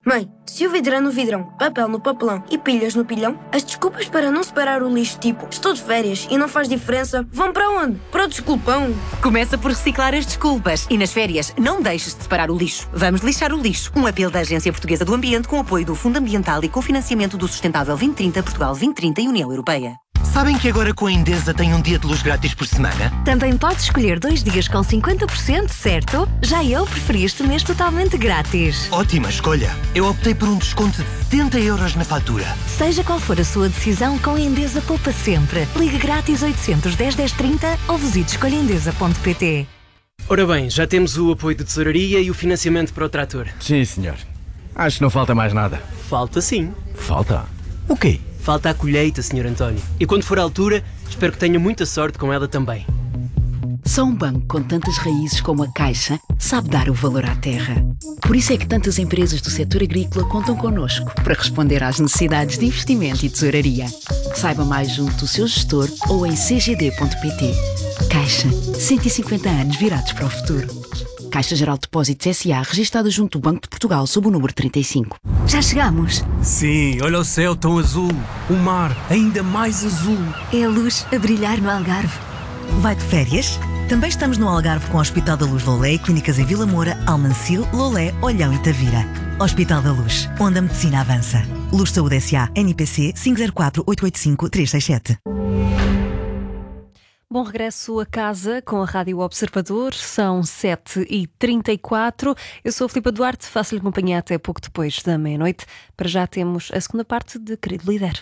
Mãe, se o vidro é no vidrão, papel no papelão e pilhas no pilhão, as desculpas para não separar o lixo, tipo estou de férias e não faz diferença, vão para onde? Para o desculpão. Começa por reciclar as desculpas e nas férias não deixes de separar o lixo. Vamos lixar o lixo. Um apelo da Agência Portuguesa do Ambiente com apoio do Fundo Ambiental e cofinanciamento do Sustentável 2030, Portugal 2030 e União Europeia. Sabem que agora com a Endesa tem um dia de luz grátis por semana? Também podes escolher 2 dias com 50%, certo? Já eu preferi este mês totalmente grátis. Ótima escolha! Eu optei por um desconto de 70 euros na fatura. Seja qual for a sua decisão, com a Endesa poupa sempre. Ligue grátis 810 1030 ou visite escolhaendesa.pt. Ora bem, já temos o apoio de tesouraria e o financiamento para o trator. Sim, senhor. Acho que não falta mais nada. Falta sim. Falta? O quê? Falta a colheita, Sr. António. E quando for a altura, espero que tenha muita sorte com ela também. Só um banco com tantas raízes como a Caixa sabe dar o valor à terra. Por isso é que tantas empresas do setor agrícola contam connosco para responder às necessidades de investimento e tesouraria. Saiba mais junto do seu gestor ou em cgd.pt. Caixa, 150 anos virados para o futuro. Caixa Geral de Depósitos S.A. registada junto do Banco de Portugal sob o número 35. Já chegamos. Sim, olha o céu tão azul. O mar ainda mais azul. É a luz a brilhar no Algarve. Vai de férias? Também estamos no Algarve com o Hospital da Luz Lolé e clínicas em Vila Moura, Almancil, Lolé, Olhão e Tavira. Hospital da Luz, onde a medicina avança. Luz Saúde S.A. NPC 504 885 367. Bom regresso a casa com a Rádio Observador, são 7h34. Eu sou a Filipa Duarte, faço-lhe companhia até pouco depois da meia-noite. Para já temos a segunda parte de Querido Líder.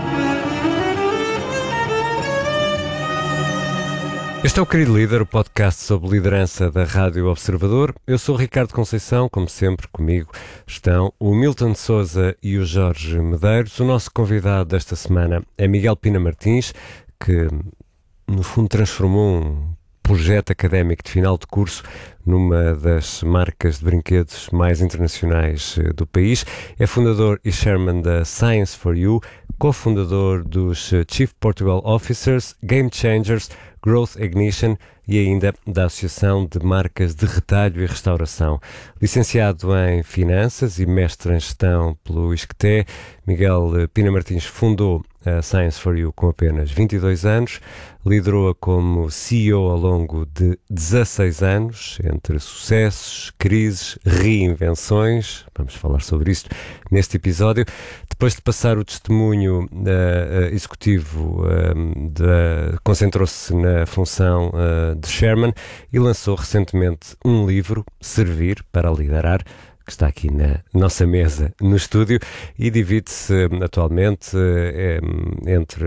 Este é o Querido Líder, o podcast sobre liderança da Rádio Observador. Eu sou o Ricardo Conceição, como sempre comigo estão o Milton Sousa e o Jorge Medeiros. O nosso convidado desta semana é Miguel Pina Martins, que no fundo transformou um projeto académico de final de curso numa das marcas de brinquedos mais internacionais do país. É fundador e chairman da Science for You, cofundador dos Chief Portugal Officers, Game Changers, Growth Ignition e ainda da Associação de Marcas de Retalho e Restauração. Licenciado em Finanças e mestre em Gestão pelo ISCTE, Miguel Pina Martins fundou a Science for You com apenas 22 anos, liderou-a como CEO ao longo de 16 anos, entre sucessos, crises, reinvenções. Vamos falar sobre isto neste episódio. Depois de passar o testemunho executivo, concentrou-se na função de chairman e lançou recentemente um livro, Servir para Liderar, que está aqui na nossa mesa no estúdio e divide-se atualmente entre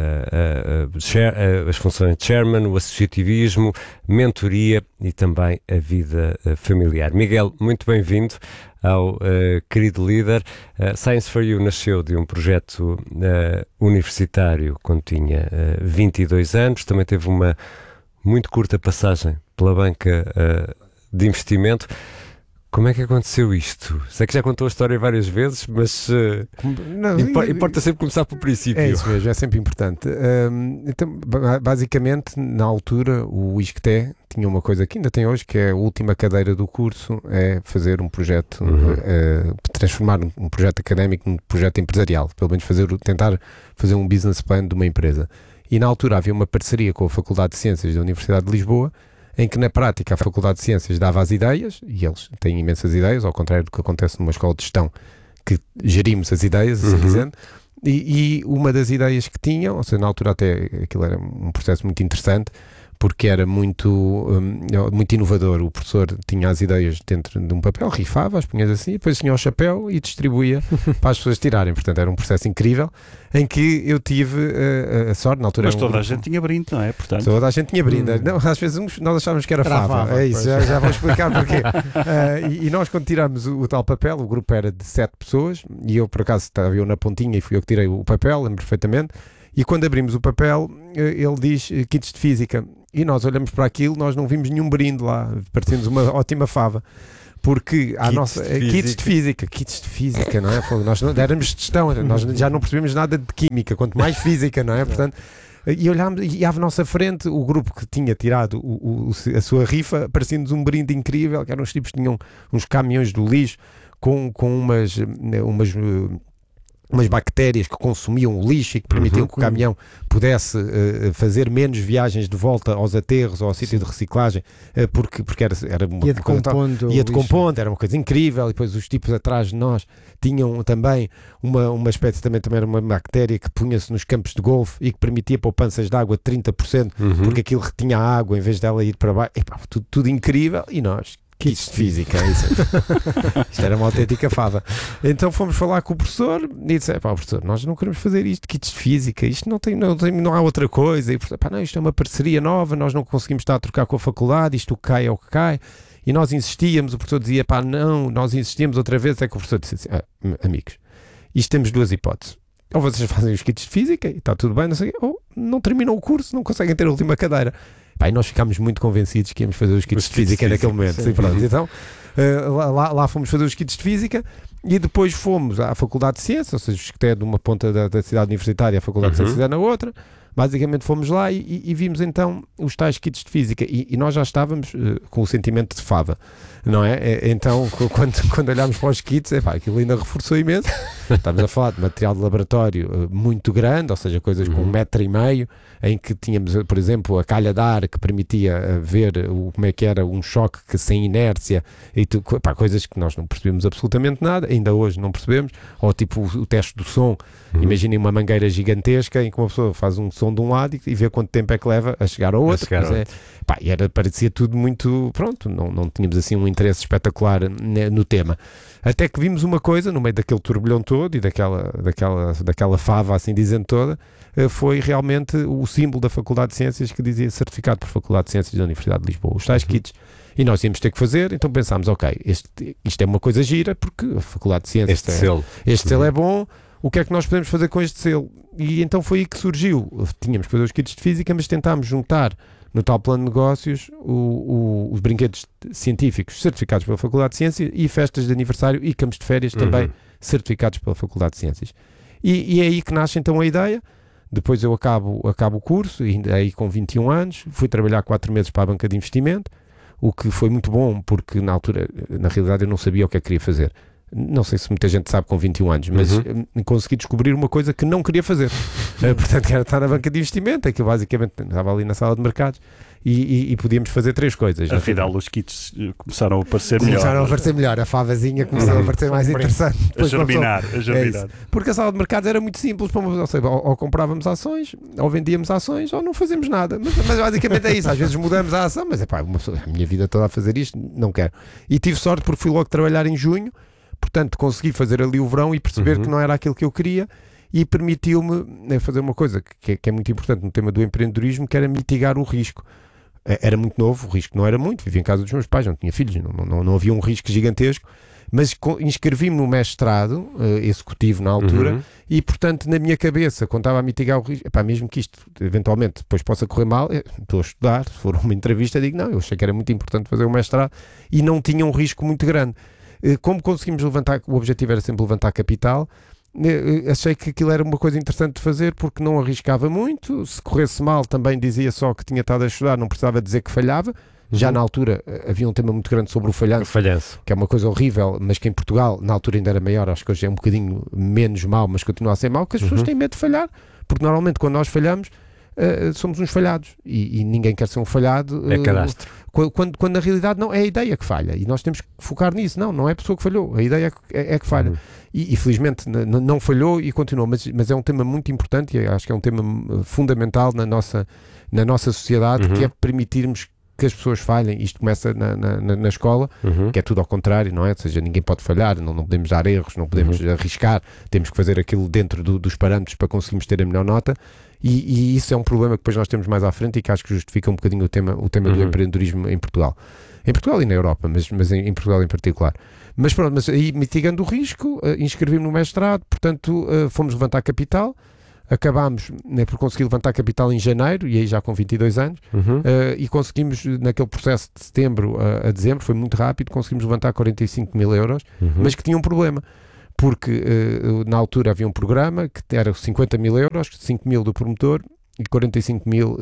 as funções de chairman, o associativismo, mentoria e também a vida familiar. Miguel, muito bem-vindo ao Querido Líder. Science for You nasceu de um projeto universitário quando tinha 22 anos, também teve uma muito curta passagem pela banca de investimento. Como é que aconteceu isto? Sei que já contou a história várias vezes, mas importa sempre começar pelo princípio. É isso mesmo, é sempre importante. Então, basicamente, na altura, o ISCTE tinha uma coisa que ainda tem hoje, que é a última cadeira do curso, é fazer um projeto, transformar um projeto académico num projeto empresarial, pelo menos tentar fazer um business plan de uma empresa. E na altura havia uma parceria com a Faculdade de Ciências da Universidade de Lisboa, em que na prática a Faculdade de Ciências dava as ideias, e eles têm imensas ideias, ao contrário do que acontece numa escola de gestão, que gerimos as ideias, assim dizendo, e uma das ideias que tinham, ou seja, na altura até aquilo era um processo muito interessante, porque era muito inovador. O professor tinha as ideias dentro de um papel, rifava, as punhas assim, depois tinha o chapéu e distribuía para as pessoas tirarem. Portanto, era um processo incrível, em que eu tive a sorte, na altura... Mas toda a gente tinha brinde, não é? Portanto... Toda a gente tinha brinde. Não, às vezes nós achávamos que era fava. É isso, já vou explicar porquê. E nós, quando tiramos o tal papel, o grupo era de 7 pessoas, e eu, por acaso, estava eu na pontinha e fui eu que tirei o papel, lembro perfeitamente, e quando abrimos o papel, ele diz kits de física. E nós olhamos para aquilo, nós não vimos nenhum brinde lá, parecendo uma ótima fava. Porque kits de física, não é? Nós não éramos de gestão, nós já não percebemos nada de química, quanto mais física, não é? Portanto, e olhámos, e à nossa frente, o grupo que tinha tirado a sua rifa, parecia-nos um brinde incrível, que eram os tipos que tinham uns caminhões do lixo, com umas bactérias que consumiam o lixo e que permitiam que o caminhão pudesse fazer menos viagens de volta aos aterros ou ao sítio de reciclagem, porque era uma ia decompondo, era uma coisa incrível. E depois os tipos atrás de nós tinham também uma espécie, também era uma bactéria que punha-se nos campos de golfe e que permitia poupanças de água de 30%, porque aquilo retinha a água em vez dela ir para baixo. Tudo incrível. E nós, kits de física, isto era uma autêntica fada. Então fomos falar com o professor e disse: professor, nós não queremos fazer isto, kits de física, isto não há outra coisa. E o professor: não, isto é uma parceria nova, nós não conseguimos estar a trocar com a faculdade, isto o que cai é o que cai. E nós insistíamos, o professor dizia: não, nós insistíamos outra vez. É que o professor disse assim: amigos, isto temos duas hipóteses. Ou vocês fazem os kits de física e está tudo bem, não sei o quê, ou não terminam o curso, não conseguem ter a última cadeira. E nós ficámos muito convencidos que íamos fazer os kits de física naquele momento. Sim, pronto. Então, lá fomos fazer os kits de física e depois fomos à Faculdade de Ciências, ou seja, os que é de uma ponta da cidade universitária, a Faculdade de Ciências é na outra. Basicamente fomos lá e vimos então os tais kits de física e nós já estávamos com o sentimento de fada, não é? Então quando olhámos para os kits, aquilo ainda reforçou imenso. Estávamos a falar de material de laboratório muito grande, ou seja, coisas com 1,5 metro, em que tínhamos, por exemplo, a calha de ar que permitia ver como é que era um choque que sem inércia, e coisas que nós não percebemos absolutamente nada, ainda hoje não percebemos, ou tipo o teste do som. Imaginem uma mangueira gigantesca em que uma pessoa faz um som de um lado e vê quanto tempo é que leva a chegar ao outro. E parecia tudo muito, pronto, não tínhamos assim um interesse espetacular no tema. Até que vimos uma coisa, no meio daquele turbilhão todo e daquela fava, assim dizendo toda, foi realmente o símbolo da Faculdade de Ciências que dizia certificado por Faculdade de Ciências da Universidade de Lisboa, os tais kits. E nós íamos ter que fazer, então pensámos, isto é uma coisa gira, porque a Faculdade de Ciências, este selo é bom, o que é que nós podemos fazer com este selo? E então foi aí que surgiu, tínhamos que fazer os kits de física, mas tentámos juntar no tal plano de negócios os brinquedos científicos certificados pela Faculdade de Ciências e festas de aniversário e campos de férias também certificados pela Faculdade de Ciências. E é aí que nasce então a ideia. Depois eu acabo o curso, e aí com 21 anos, fui trabalhar 4 meses para a banca de investimento, o que foi muito bom, porque na altura, na realidade, eu não sabia o que é que queria fazer. Não sei se muita gente sabe com 21 anos, mas consegui descobrir uma coisa que não queria fazer. Portanto, era estar na banca de investimento, que eu basicamente estava ali na sala de mercados e podíamos fazer 3 coisas. Afinal, os kits começaram a aparecer melhor. Começaram a aparecer melhor, a favazinha começou a parecer mais interessante. A germinar. Porque a sala de mercados era muito simples, ou seja, ou comprávamos ações, ou vendíamos ações, ou não fazíamos nada. Mas basicamente é isso, às vezes mudamos a ação, mas a minha vida toda a fazer isto, não quero. E tive sorte porque fui logo trabalhar em junho. Portanto, consegui fazer ali o verão e perceber que não era aquilo que eu queria e permitiu-me fazer uma coisa que é muito importante no tema do empreendedorismo, que era mitigar o risco. Era muito novo, o risco não era muito, vivia em casa dos meus pais, não tinha filhos, não havia um risco gigantesco, mas inscrevi-me no mestrado executivo na altura e, portanto, na minha cabeça, quando estava a mitigar o risco, mesmo que isto eventualmente depois possa correr mal, estou a estudar, se for uma entrevista, digo não, eu achei que era muito importante fazer o mestrado e não tinha um risco muito grande. Como conseguimos levantar, o objetivo era sempre levantar capital, achei que aquilo era uma coisa interessante de fazer porque não arriscava muito, se corresse mal também dizia só que tinha estado a estudar, não precisava dizer que falhava. Já na altura havia um tema muito grande sobre o falhanço, que é uma coisa horrível, mas que em Portugal na altura ainda era maior, acho que hoje é um bocadinho menos mau, mas continua a ser mau, que as pessoas têm medo de falhar, porque normalmente quando nós falhamos somos uns falhados e ninguém quer ser um falhado. É cadastro. Quando na realidade não é a ideia que falha e nós temos que focar nisso. Não é a pessoa que falhou, a ideia é que falha. E felizmente não falhou e continuou, mas é um tema muito importante e acho que é um tema fundamental na nossa sociedade, que é permitirmos que as pessoas falhem. Isto começa na escola, que é tudo ao contrário, não é? Ou seja, ninguém pode falhar, não podemos dar erros, não podemos arriscar, temos que fazer aquilo dentro dos parâmetros para conseguirmos ter a melhor nota. E isso é um problema que depois nós temos mais à frente e que acho que justifica um bocadinho o tema do empreendedorismo em Portugal. Em Portugal e na Europa, mas em Portugal em particular. Mas pronto, mas aí mitigando o risco, inscrevi-me no mestrado, portanto fomos levantar capital, acabámos por conseguir levantar capital em janeiro, e aí já com 22 anos, e conseguimos naquele processo de setembro a dezembro, foi muito rápido, conseguimos levantar 45 mil euros, mas que tinha um problema. Porque na altura havia um programa que era 50 mil euros, 5 mil do promotor e 45 mil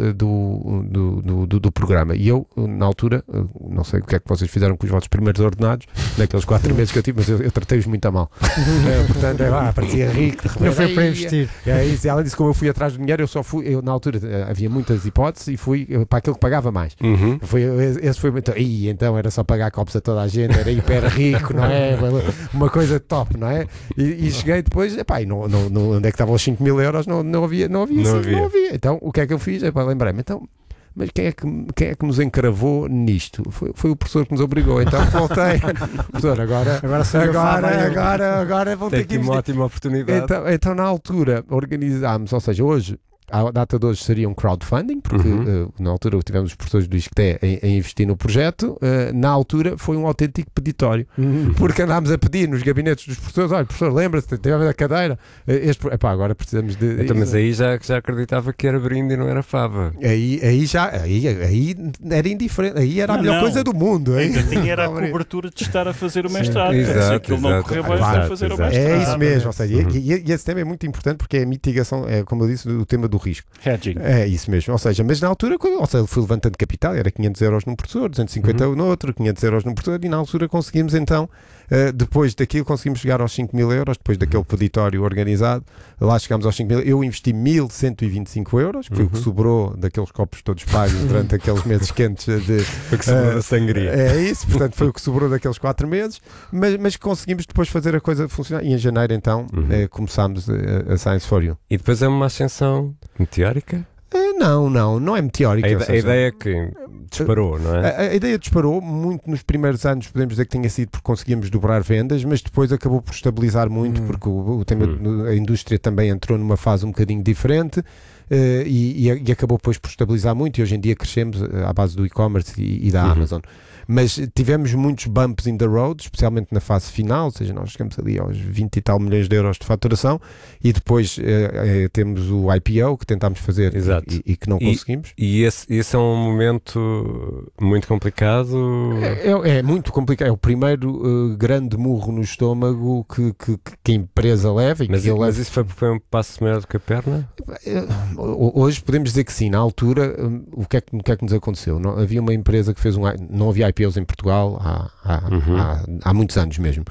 do programa. E eu, na altura, não sei o que é que vocês fizeram com os vossos primeiros ordenados, naqueles 4 meses que eu tive, mas eu tratei-os muito a mal. Portanto, parecia rico. Não foi para investir. Isso, ela disse que como eu fui atrás do dinheiro, na altura havia muitas hipóteses e fui para aquele que pagava mais. Esse foi então era só pagar copos a toda a gente, era hiper rico, não é? Uma coisa top, não é? E cheguei depois, onde é que estavam os 5 mil euros? Não havia. Então, o que é que eu fiz? Lembrei-me, então, mas quem é que nos encravou nisto? Foi o professor que nos obrigou, então voltei. Professor, agora vou ter que uma ótima oportunidade. Então, na altura, organizámos, ou seja, hoje, a data de hoje seria um crowdfunding, porque na altura tivemos os professores do ISCTE a investir no projeto. Na altura foi um autêntico peditório, porque andámos a pedir nos gabinetes dos professores: olha, professor, lembra-se, teve a cadeira. Agora precisamos de. Então, mas aí já acreditava que era brinde e não era fava. Aí era indiferente, aí era a melhor coisa do mundo. Ainda tinha era a cobertura de estar a fazer o mestrado. Se aquilo não correr bem, a fazer o mestrado. É isso mesmo, ou seja, e esse tema é muito importante porque é a mitigação, como eu disse, do tema do risco. Hedging. É isso mesmo, ou seja, mas na altura, fui levantando capital, era 500 euros num professor, 250 no outro, 500 euros num professor, e na altura conseguimos então, depois daquilo, conseguimos chegar aos 5 mil euros, depois daquele peditório organizado, lá chegámos aos 5 mil, eu investi 1.125 euros, que foi o que sobrou daqueles copos todos pagos durante aqueles meses quentes foi o que sobrou da sangria. É isso, portanto foi o que sobrou daqueles 4 meses, mas conseguimos depois fazer a coisa funcionar, e em janeiro então começámos a Science for You. E depois é uma ascensão meteórica? Não é meteórica. A ideia é que disparou, não é? A ideia disparou muito nos primeiros anos, podemos dizer que tenha sido porque conseguíamos dobrar vendas, mas depois acabou por estabilizar muito, porque o tema, a indústria também entrou numa fase um bocadinho diferente. E acabou depois por estabilizar muito, e hoje em dia crescemos à base do e-commerce e da Amazon. Mas tivemos muitos bumps in the road, especialmente na fase final, ou seja, nós chegamos ali aos 20 e tal milhões de euros de faturação, e depois temos o IPO que tentámos fazer e que não conseguimos. E esse é um momento muito complicado? É muito complicado, é o primeiro grande murro no estômago que a empresa leva. Mas isso foi um passo maior do que a perna? Hoje podemos dizer que sim. Na altura, o que é que nos aconteceu? Não, havia uma empresa que fez não havia IPOs em Portugal há muitos anos mesmo.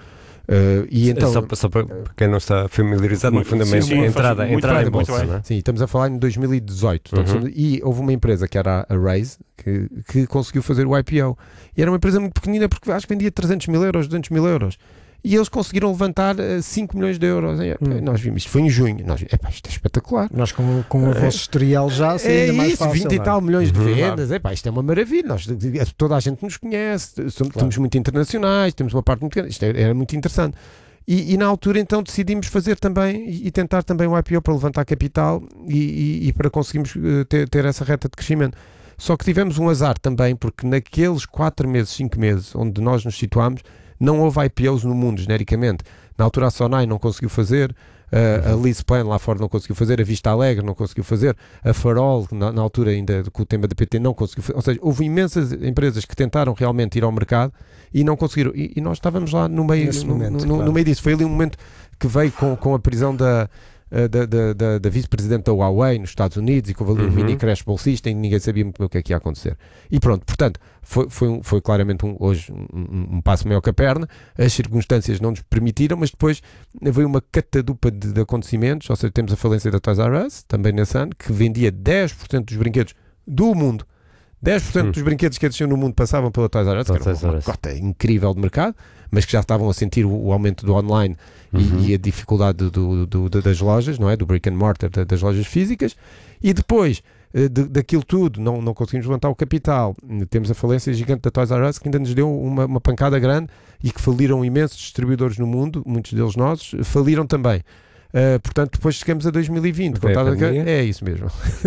E então, só para quem não está familiarizado, no fundamento, entrada em bolsa, não é? Sim, estamos a falar em 2018. E houve uma empresa que era a Raise que conseguiu fazer o IPO. E era uma empresa muito pequenina, porque acho que vendia 300 mil euros, 200 mil euros. E eles conseguiram levantar 5 milhões de euros. Nós vimos, isto foi em junho. Isto é espetacular. Nós, com o vosso historial já, ainda mais fácil. 20 e tal milhões de vendas. Isto é uma maravilha. Toda a gente nos conhece. Somos muito internacionais. Temos uma parte muito grande. Isto era muito interessante. E na altura, então, decidimos fazer também e tentar também o IPO para levantar capital e para conseguirmos ter essa reta de crescimento. Só que tivemos um azar também, porque naqueles 4 meses, 5 meses, onde nós nos situámos, não houve IPOs no mundo, genericamente. Na altura a Sonai não conseguiu fazer, a LeasePlan lá fora não conseguiu fazer, a Vista Alegre não conseguiu fazer, a Farol, na altura ainda com o tema da PT, não conseguiu fazer. Ou seja, houve imensas empresas que tentaram realmente ir ao mercado e não conseguiram. E nós estávamos lá no meio, no meio disso. Foi ali um momento que veio com a prisão da vice-presidente da Huawei nos Estados Unidos, e que houve ali um mini crash bolsista e ninguém sabia muito bem o que é que ia acontecer. E pronto, portanto, foi claramente hoje um passo maior que a perna. As circunstâncias não nos permitiram, mas depois veio uma catadupa de acontecimentos. Ou seja, temos a falência da Toys R Us, também nesse ano, que vendia 10% dos brinquedos do mundo. 10% dos brinquedos que existiam no mundo passavam pela Toys R Us, que era uma cota incrível de mercado, mas que já estavam a sentir o aumento do online e a dificuldade das lojas, não é? Do brick and mortar, das lojas físicas. E depois daquilo tudo, não conseguimos levantar o capital. Temos a falência gigante da Toys R Us, que ainda nos deu uma pancada grande, e que faliram imensos distribuidores no mundo, muitos deles nossos, faliram também. Portanto, depois chegamos a 2020. É isso mesmo.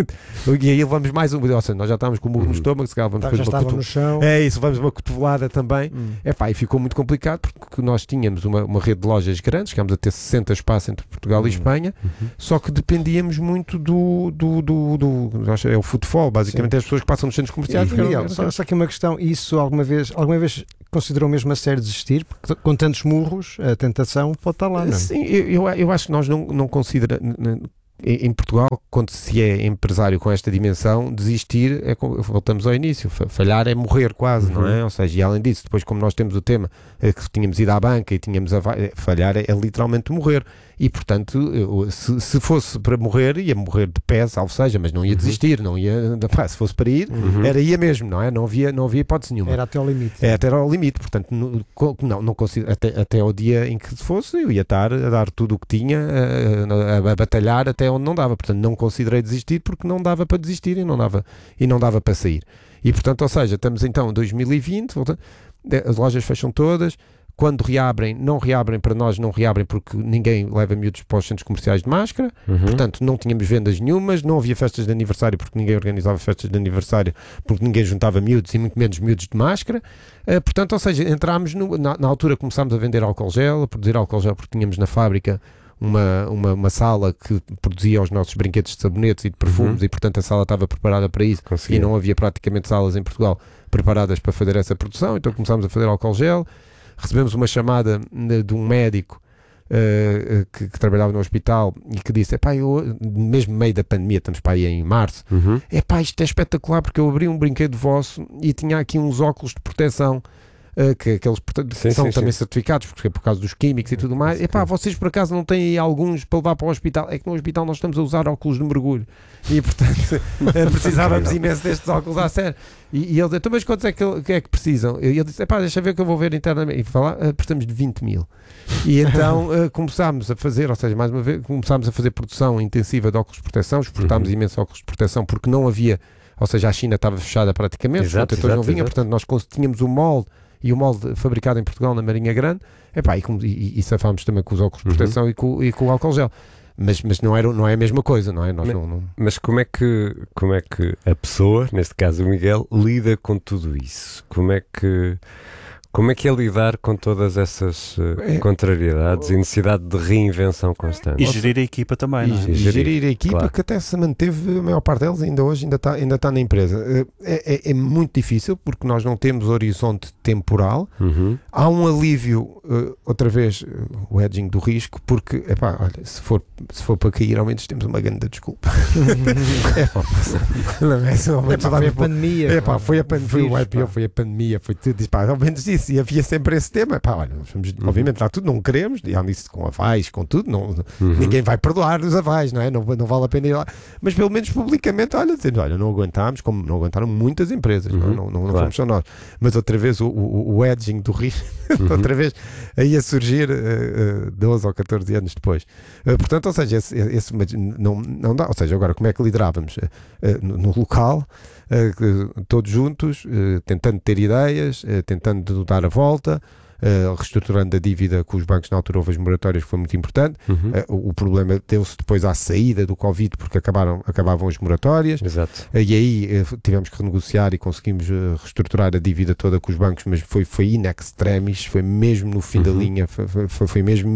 E aí levamos mais ou seja, nós já estávamos com o murro no estômago, se calhar vamos já estava no chão. É isso, levamos uma cotovelada também. E ficou muito complicado, porque nós tínhamos uma rede de lojas grandes, chegámos a ter 60 espaços entre Portugal e Espanha, só que dependíamos muito é o futebol, basicamente. As pessoas que passam nos centros comerciais. Miguel, só que uma questão: isso alguma vez considerou mesmo a sério desistir? Porque com tantos murros, a tentação pode estar lá, não é? Sim, eu acho que nós não consideramos. em Portugal, quando se é empresário com esta dimensão, desistir voltamos ao início, falhar é morrer quase, não é? Ou seja, e além disso, depois como nós temos o tema que tínhamos ido à banca e tínhamos falhar é literalmente morrer, e portanto se fosse para morrer, ia morrer de pé, salvo seja, mas não ia desistir, não ia, se fosse para ir, ia mesmo, não é? Não havia hipótese nenhuma. Era até ao limite. Até ao limite, portanto não consigo, até ao dia em que fosse, eu ia estar a dar tudo o que tinha, a batalhar até onde não dava, portanto não considerei desistir porque não dava para desistir e não dava para sair. E portanto, ou seja, estamos então em 2020, as lojas fecham todas, quando reabrem, não reabrem para nós, não reabrem porque ninguém leva miúdos para os centros comerciais de máscara, portanto não tínhamos vendas nenhumas, não havia festas de aniversário porque ninguém organizava festas de aniversário, porque ninguém juntava miúdos e muito menos miúdos de máscara, portanto, ou seja, entrámos na altura começámos a vender álcool gel, a produzir álcool gel porque tínhamos na fábrica uma sala que produzia os nossos brinquedos de sabonetes e de perfumes e portanto a sala estava preparada para isso e não havia praticamente salas em Portugal preparadas para fazer essa produção, então começámos a fazer álcool gel. Recebemos uma chamada de um médico que trabalhava no hospital e que disse, mesmo no meio da pandemia, estamos para aí em março, isto é espetacular porque eu abri um brinquedo vosso e tinha aqui uns óculos de proteção que aqueles são também certificados porque é por causa dos químicos e tudo mais. Vocês por acaso não têm aí alguns para levar para o hospital? É que no hospital nós estamos a usar óculos de mergulho e portanto precisávamos imenso destes óculos à sério. E ele disse, então mas quantos é que precisam? E ele disse, deixa ver que eu vou ver internamente. E falar, precisamos de 20 mil. E então começámos a fazer, ou seja, mais uma vez, começámos a fazer produção intensiva de óculos de proteção, exportámos imensos óculos de proteção porque não havia, ou seja, a China estava fechada praticamente, não vinha, portanto nós tínhamos o molde e o molde fabricado em Portugal na Marinha Grande, e safámos também com os óculos de proteção e com o álcool gel. Mas não é a mesma coisa, não é? Mas como é que a pessoa, neste caso o Miguel, lida com tudo isso? Como é que é lidar com todas essas contrariedades e necessidade de reinvenção constante? E gerir a equipa também, não é? E gerir a equipa, claro, que até se manteve, a maior parte deles ainda hoje ainda está na empresa. É muito difícil porque nós não temos horizonte temporal. Há um alívio, outra vez, o hedging do risco, porque, olha, se for para cair, ao menos temos uma grande desculpa. Foi a pandemia. Foi o IPO, foi a pandemia, foi tudo isso. Ao menos isso. E havia sempre esse tema, olha, nós vamos, obviamente lá tudo, não queremos, e nisso com avais, com tudo, ninguém vai perdoar os avais, não é? Não vale a pena ir lá, mas pelo menos publicamente, dizendo, não aguentámos, como não aguentaram muitas empresas, não claro, fomos só nós, mas outra vez o hedging do risco, outra vez aí a surgir 12 ou 14 anos depois. Portanto, ou seja, esse não dá, ou seja, agora como é que liderávamos? No local, todos juntos, tentando ter ideias, tentando dar a volta, reestruturando a dívida com os bancos. Na altura houve as moratórias, que foi muito importante. O problema deu-se depois à saída do Covid, porque acabavam as moratórias. Exato. E aí tivemos que renegociar e conseguimos reestruturar a dívida toda com os bancos, mas foi in extremis, foi mesmo no fim da linha, foi mesmo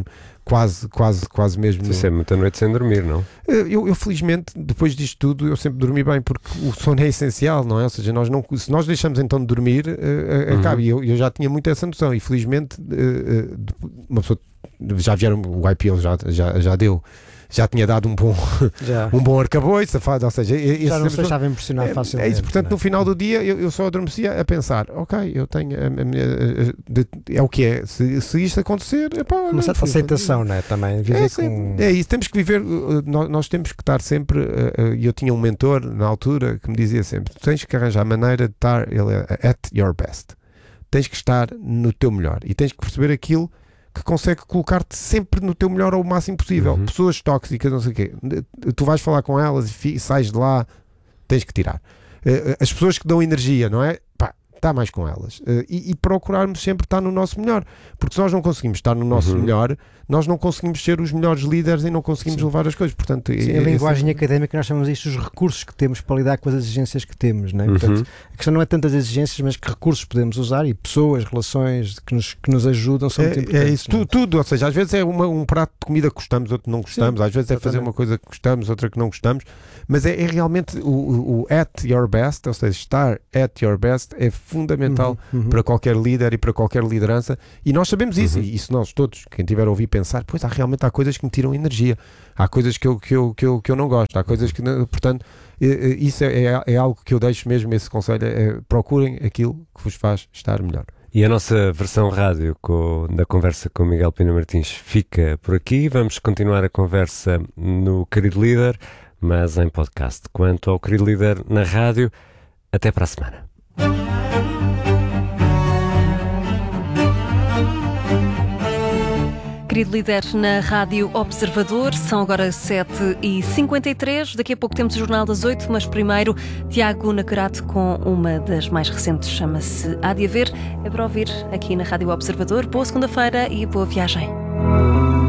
quase mesmo. Isso é muita noite sem dormir, não? Eu felizmente, depois disto tudo, eu sempre dormi bem, porque o sono é essencial, não é? Ou seja, se nós deixamos então de dormir, acaba. E eu já tinha muito essa noção, e felizmente uma pessoa, já vieram, o IPO já deu, já tinha dado um bom arcabouço, ou seja, já não se deixava impressionar facilmente. É isso, portanto, no final do dia eu só adormecia a pensar, ok, eu tenho é o que é, se isto acontecer, uma certa aceitação, não é? Também viver é isso, temos que viver, nós temos que estar sempre, eu tinha um mentor na altura que me dizia sempre, tu tens que arranjar a maneira de estar at your best, tens que estar no teu melhor e tens que perceber aquilo que consegue colocar-te sempre no teu melhor ao máximo possível. Pessoas tóxicas, não sei o quê, tu vais falar com elas e sais de lá, tens que tirar. As pessoas que dão energia, não é? Está mais com elas. E procurarmos sempre estar no nosso melhor. Porque se nós não conseguimos estar no nosso melhor, nós não conseguimos ser os melhores líderes e não conseguimos levar as coisas. Portanto, em linguagem académica nós chamamos isto os recursos que temos para lidar com as exigências que temos, não é? Portanto, a questão não é tantas exigências, mas que recursos podemos usar, e pessoas, relações que nos ajudam são muito importantes. É isso, tudo. Ou seja, às vezes é um prato de comida que gostamos, outro não gostamos. Às vezes é fazer uma coisa que gostamos, outra que não gostamos. Mas é realmente o at your best, ou seja, estar at your best é fundamental para qualquer líder e para qualquer liderança, e nós sabemos isso, e isso nós todos, quem tiver a ouvir pensar, pois realmente há coisas que me tiram energia, há coisas que eu não gosto, há coisas que, portanto, isso é algo que eu deixo mesmo, esse conselho, procurem aquilo que vos faz estar melhor. E a nossa versão rádio da conversa com Miguel Pina Martins fica por aqui. Vamos continuar a conversa no Querido Líder, mas em podcast. Quanto ao Querido Líder na rádio, até para a semana. Querido Líder na Rádio Observador, são agora 7h53. Daqui a pouco temos o Jornal das 8, mas primeiro Tiago Nacarato com uma das mais recentes, chama-se Há de Haver. É para ouvir aqui na Rádio Observador. Boa segunda-feira e boa viagem.